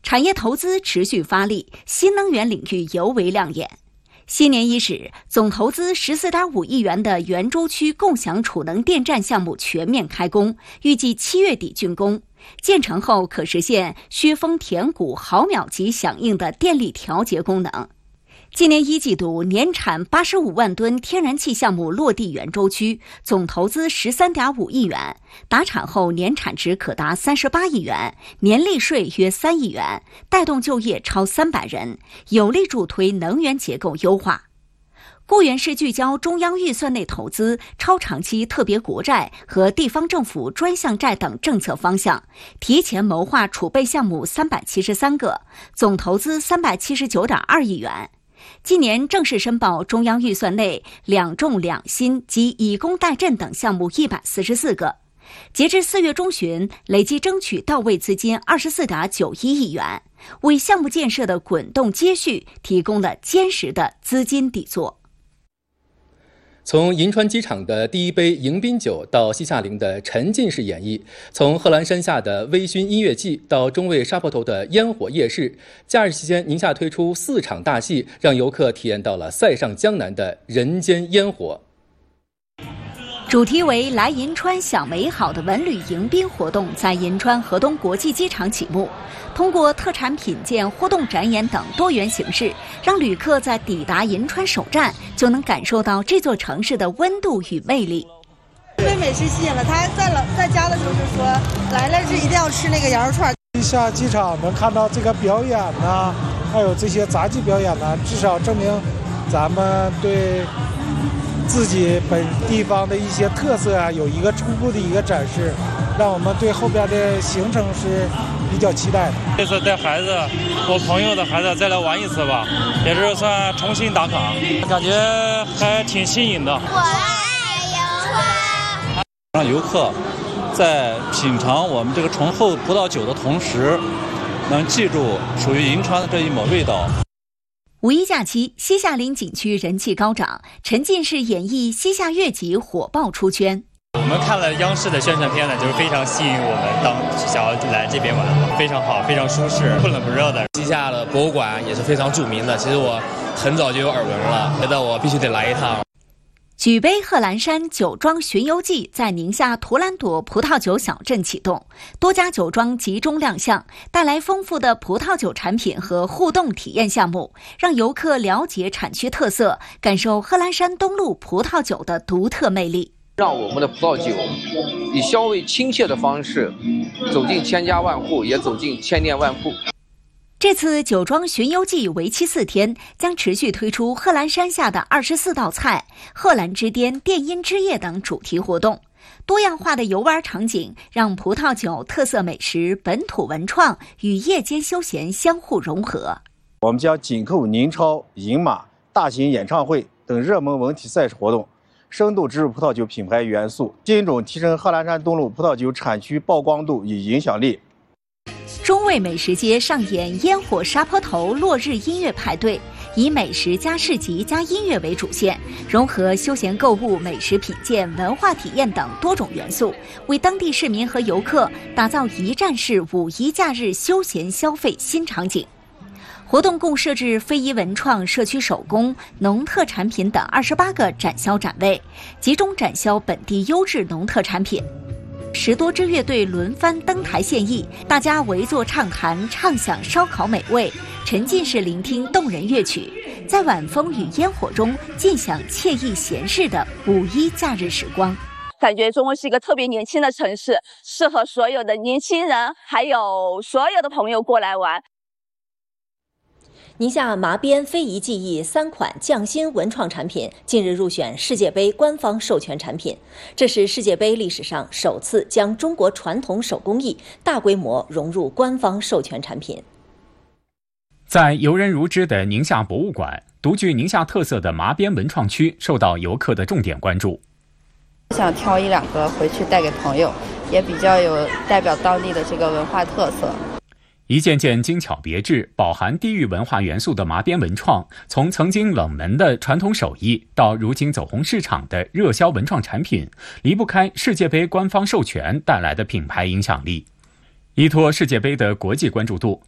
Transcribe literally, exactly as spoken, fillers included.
产业投资持续发力，新能源领域尤为亮眼。新年伊始，总投资 十四点五亿元的圆洲区共享储能电站项目全面开工，预计七月底竣工。建成后可实现削峰填谷、毫秒级响应的电力调节功能。今年一季度年产八十五万吨天然气项目落地圆洲区，总投资 十三点五亿元，达产后年产值可达三十八亿元，年利税约三亿元，带动就业超三百人，有力助推能源结构优化。固原市聚焦中央预算内投资、超长期特别国债和地方政府专项债等政策方向，提前谋划储备项目三百七十三个，总投资 三百七十九点二亿元。今年正式申报中央预算内两重两新及以工代赈等项目一百四十四个，截至四月中旬，累计争取到位资金 二十四点九一亿元，为项目建设的滚动接续提供了坚实的资金底座。 从银川机场的第一杯迎宾酒到西夏陵的沉浸式演绎，从贺兰山下的微醺音乐季到中卫沙坡头的烟火夜市，假日期间宁夏推出四场大戏，让游客体验到了塞上江南的人间烟火。 主题为来银川享美好的文旅迎宾活动在银川河东国际机场启幕，通过特产品鉴、互动展演等多元形式，让旅客在抵达银川首站就能感受到这座城市的温度与魅力。 被美食吸引了，他在了在家的时候就说来了是一定要吃那个羊肉串。 下机场能看到这个表演呢、啊，还有这些杂技表演呢、啊，至少证明咱们对自己本地方的一些特色啊，有一个初步的一个展示，让我们对后边的行程是比较期待的。 这次带孩子，我朋友的孩子再来玩一次吧，也是算重新打卡，感觉还挺新颖的。我爱银川， 让游客在品尝我们这个醇厚葡萄酒的同时，能记住属于银川的这一抹味道。 五一假期，西夏陵景区人气高涨，沉浸式演绎西夏乐集火爆出圈。 我们看了央视的宣传片呢，就是非常吸引我们，当想要来这边玩，非常好，非常舒适，不冷不热的。 西夏的博物馆也是非常著名的，其实我很早就有耳闻了，觉得我必须得来一趟。 举杯贺兰山酒庄巡游记在宁夏图兰朵葡萄酒小镇启动，多家酒庄集中亮相，带来丰富的葡萄酒产品和互动体验项目，让游客了解产区特色，感受贺兰山东路葡萄酒的独特魅力。 让我们的葡萄酒以消费亲切的方式走进千家万户，也走进千店万铺。 这次酒庄巡游记为期四天，将持续推出贺兰山下的二十四道菜、贺兰之巅、电音之夜等主题活动。多样化的游玩场景让葡萄酒、特色美食、本土文创与夜间休闲相互融合。 我们将紧扣宁超、银马、大型演唱会等热门文体赛事活动，深度植入葡萄酒品牌元素，精准提升贺兰山东路葡萄酒产区曝光度与影响力。 中卫美食街上演烟火沙坡头落日音乐派对，以美食加市集加音乐为主线，融合休闲购物、美食品鉴、文化体验等多种元素，为当地市民和游客打造一站式五一假日休闲消费新场景。活动共设置非遗文创、社区手工、农特产品等二十八个展销展位，集中展销本地优质农特产品。十多支乐队轮番登台献艺，大家围坐畅谈，畅享烧烤美味，沉浸式聆听动人乐曲，在晚风与烟火中尽享惬意闲适的五一假日时光。 感觉中卫是一个特别年轻的城市，适合所有的年轻人还有所有的朋友过来玩。 宁夏麻边非遗技艺三款匠心文创产品近日入选世界杯官方授权产品，这是世界杯历史上首次将中国传统手工艺大规模融入官方授权产品。 在游人如织的宁夏博物馆，独具宁夏特色的麻边文创区受到游客的重点关注。 想挑一两个回去带给朋友，也比较有代表当地的这个文化特色。 一件件精巧别致、饱含地域文化元素的麻边文创，从曾经冷门的传统手艺到如今走红市场的热销文创产品，离不开世界杯官方授权带来的品牌影响力。依托世界杯的国际关注度，